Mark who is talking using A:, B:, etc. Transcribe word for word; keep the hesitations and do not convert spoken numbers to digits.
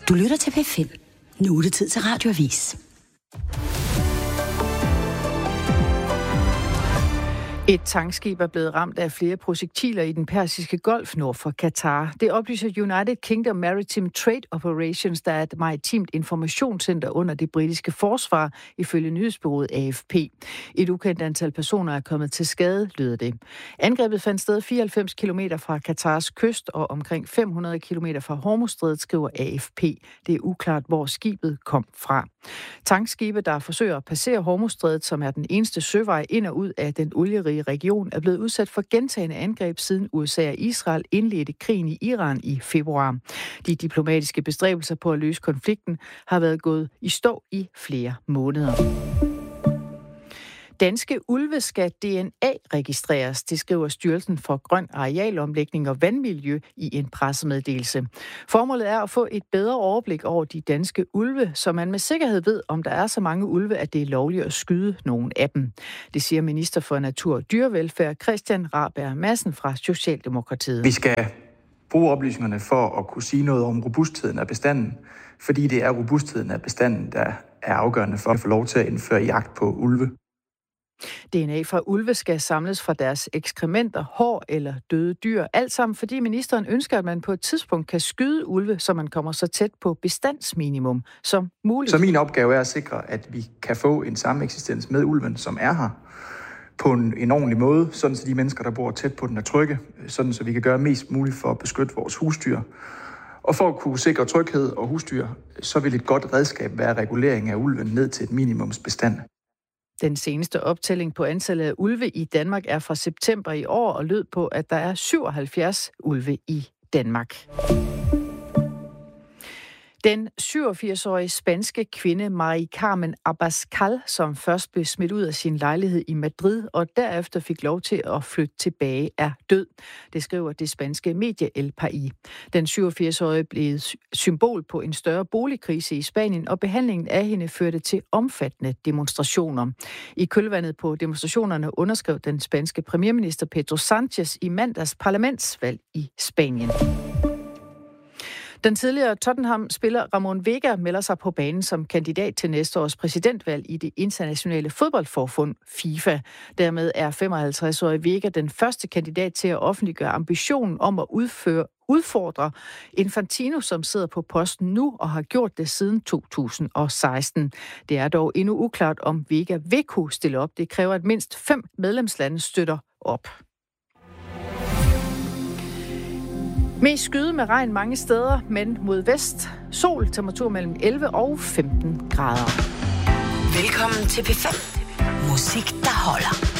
A: Du lytter til P fem. Nu er det tid til Radioavis.
B: Et tankskib er blevet ramt af flere projektiler i den persiske golf nord for Katar. Det oplyser United Kingdom Maritime Trade Operations, der er et maritimt informationscenter under det britiske forsvar, ifølge nyhedsbureauet A F P. Et ukendt antal personer er kommet til skade, lyder det. Angrebet fandt sted fireoghalvfems kilometer fra Katars kyst og omkring fem hundrede kilometer fra Hormuzstrædet, skriver A F P. Det er uklart, hvor skibet kom fra. Tankskibe, der forsøger at passere Hormuzstrædet, som er den eneste søvej ind og ud af den olierige region, er blevet udsat for gentagne angreb siden U S A og Israel indledte krigen i Iran i februar. De diplomatiske bestræbelser på at løse konflikten har været gået i stå i flere måneder. Danske ulve skal D N A-registreres, det skriver Styrelsen for Grøn Arealomlægning og Vandmiljø i en pressemeddelelse. Formålet er at få et bedre overblik over de danske ulve, så man med sikkerhed ved, om der er så mange ulve, at det er lovligt at skyde nogle af dem. Det siger minister for Natur og Dyrevelfærd Christian Rabjerg Madsen fra Socialdemokratiet.
C: Vi skal bruge oplysningerne for at kunne sige noget om robustheden af bestanden, fordi det er robustheden af bestanden, der er afgørende for at få lov til at indføre jagt på ulve.
B: D N A fra ulve skal samles fra deres ekskrementer, hår eller døde dyr. Alt sammen, fordi ministeren ønsker, at man på et tidspunkt kan skyde ulve, så man kommer så tæt på bestandsminimum som muligt.
C: Så min opgave er at sikre, at vi kan få en sameksistens med ulven, som er her, på en, en ordentlig måde, sådan så de mennesker, der bor tæt på den, er trygge, sådan så vi kan gøre mest muligt for at beskytte vores husdyr. Og for at kunne sikre tryghed og husdyr, så vil et godt redskab være regulering af ulven ned til et minimumsbestand.
B: Den seneste optælling på antallet af ulve i Danmark er fra september i år og lød på, at der er syvoghalvfjerds ulve i Danmark. Den syvogfirs-årige spanske kvinde Mari Carmen Abascal, som først blev smidt ud af sin lejlighed i Madrid og derefter fik lov til at flytte tilbage, er død. Det skriver det spanske medie El País. Den syvogfirs-årige blev symbol på en større boligkrise i Spanien, og behandlingen af hende førte til omfattende demonstrationer. I kølvandet på demonstrationerne underskrev den spanske premierminister Pedro Sánchez i mandags parlamentsvalg i Spanien. Den tidligere Tottenham-spiller Ramon Vega melder sig på banen som kandidat til næste års præsidentvalg i det internationale fodboldforbund FIFA. Dermed er femoghalvtreds-årige Vega den første kandidat til at offentliggøre ambitionen om at udføre udfordre Infantino, som sidder på posten nu og har gjort det siden to tusind og seksten. Det er dog endnu uklart, om Vega vil kunne stille op. Det kræver, at mindst fem medlemslande støtter op. Mest skyde med regn mange steder, men mod vest. Sol, temperatur mellem elleve og femten grader.
A: Velkommen til P fem. Musik, der holder.